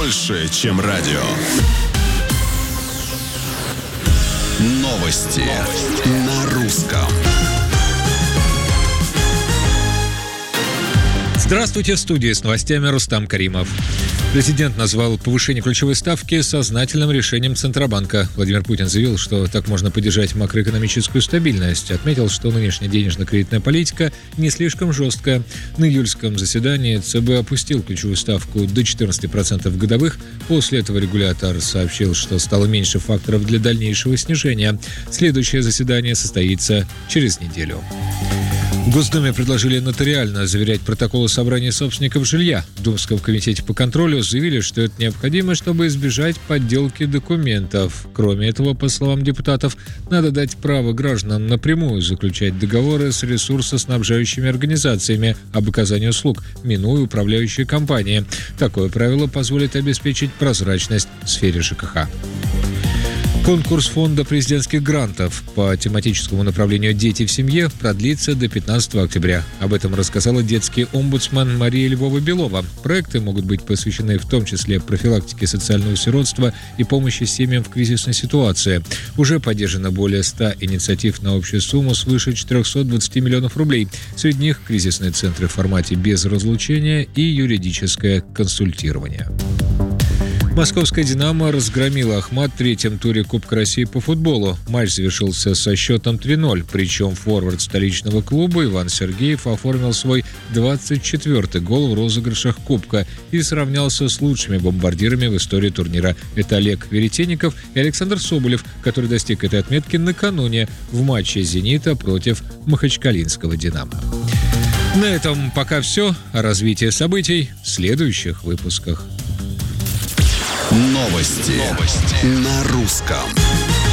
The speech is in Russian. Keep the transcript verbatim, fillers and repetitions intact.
больше, чем радио. Новости, Новости. на русском. Здравствуйте, в студии с новостями Рустам Каримов. Президент назвал повышение ключевой ставки сознательным решением Центробанка. Владимир Путин заявил, что так можно поддержать макроэкономическую стабильность. Отметил, что нынешняя денежно-кредитная политика не слишком жесткая. На июльском заседании ЦБ опустил ключевую ставку до четырнадцати процентов годовых. После этого регулятор сообщил, что стало меньше факторов для дальнейшего снижения. Следующее заседание состоится через неделю. В Госдуме предложили нотариально заверять протоколы собрания собственников жилья. В Думском комитете по контролю заявили, что это необходимо, чтобы избежать подделки документов. Кроме этого, по словам депутатов, надо дать право гражданам напрямую заключать договоры с ресурсоснабжающими организациями об оказании услуг, минуя управляющие компании. Такое правило позволит обеспечить прозрачность в сфере ЖКХ. Конкурс фонда президентских грантов по тематическому направлению «Дети в семье» продлится до пятнадцатого октября. Об этом рассказала детский омбудсмен Мария Львова-Белова. Проекты могут быть посвящены в том числе профилактике социального сиротства и помощи семьям в кризисной ситуации. Уже поддержано более ста инициатив на общую сумму свыше четырехсот двадцати миллионов рублей. Среди них кризисные центры в формате без разлучения и юридическое консультирование. Московская «Динамо» разгромила «Ахмат» в третьем туре Кубка России по футболу. Матч завершился со счетом три ноль, причем форвард столичного клуба Иван Сергеев оформил свой двадцать четвёртый гол в розыгрышах Кубка и сравнялся с лучшими бомбардирами в истории турнира. Это Олег Веретенников и Александр Соболев, который достиг этой отметки накануне в матче «Зенита» против махачкалинского «Динамо». На этом пока все. О развитии событий в следующих выпусках. Новости, Новости. на русском.